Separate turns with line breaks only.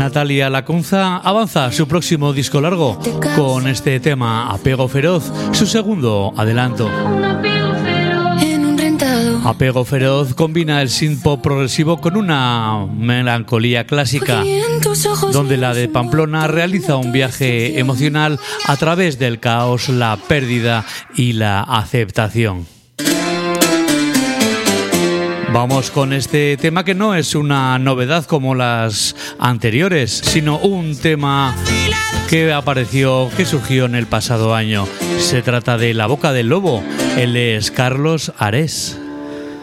Natalia Lacunza avanza su próximo disco largo con este tema Apego Feroz, su segundo adelanto. Apego Feroz combina el synth-pop progresivo con una melancolía clásica, donde la de Pamplona realiza un viaje emocional a través del caos, la pérdida y la aceptación. Vamos con este tema que no es una novedad como las anteriores, sino un tema que surgió en el pasado año. Se trata de La Boca del Lobo. Él es Carlos Ares.